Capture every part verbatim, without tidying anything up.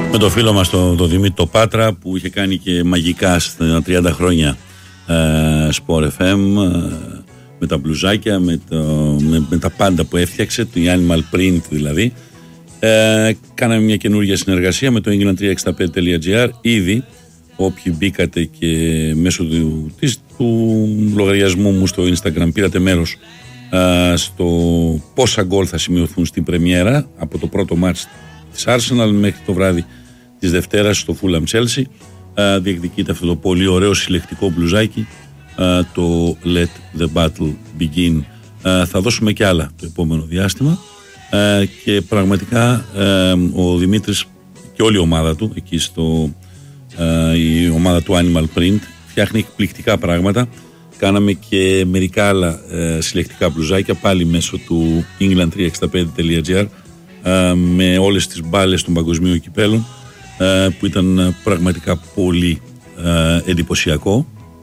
Με το φίλο μας τον το Δημήτρη το Πάτρα που είχε κάνει και μαγικά στα τριάντα χρόνια ε, Sport εφ εμ ε, με τα μπλουζάκια, με, το, με, με τα πάντα που έφτιαξε, το animal print δηλαδή. Ε, κάναμε μια καινούργια συνεργασία με το england τριακόσια εξήντα πέντε τελεία τζι αρ. Ήδη όποιοι μπήκατε και μέσω του, της, του λογαριασμού μου στο Instagram πήρατε μέρος ε, στο πόσα γκολ θα σημειωθούν στην πρεμιέρα από το πρώτο μάτς της Arsenal μέχρι το βράδυ της Δευτέρας στο Fulham Chelsea. Ε, διεκδικείται αυτό το πολύ ωραίο συλλεκτικό μπλουζάκι, ε, το Let the Battle Begin. Ε, θα δώσουμε και άλλα το επόμενο διάστημα. Uh, και πραγματικά uh, ο Δημήτρης και όλη η ομάδα του εκεί στο, uh, η ομάδα του Animal Print φτιάχνει εκπληκτικά πράγματα. Κάναμε και μερικά άλλα uh, συλλεκτικά μπλουζάκια πάλι μέσω του england τριακόσια εξήντα πέντε τελεία τζι αρ uh, με όλες τις μπάλες των παγκοσμίων κυπέλων uh, που ήταν uh, πραγματικά πολύ uh, εντυπωσιακό.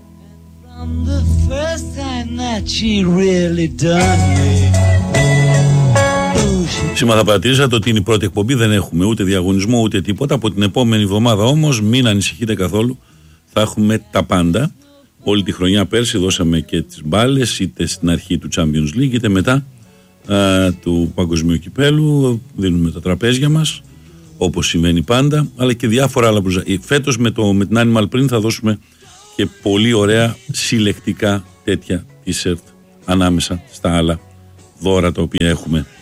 Σήμερα θα παρατηρήσατε ότι είναι η πρώτη εκπομπή, δεν έχουμε ούτε διαγωνισμό ούτε τίποτα. Από την επόμενη εβδομάδα όμως μην ανησυχείτε καθόλου, θα έχουμε τα πάντα. Όλη τη χρονιά πέρσι δώσαμε και τις μπάλες, είτε στην αρχή του Champions League είτε μετά α, του Παγκοσμίου Κυπέλου. Δίνουμε τα τραπέζια μας όπως συμβαίνει πάντα, αλλά και διάφορα άλλα μπλουζά. Φέτος με, το, με την Animal Print θα δώσουμε και πολύ ωραία συλλεκτικά τέτοια t-shirt ανάμεσα στα άλλα δώρα τα οποία έχουμε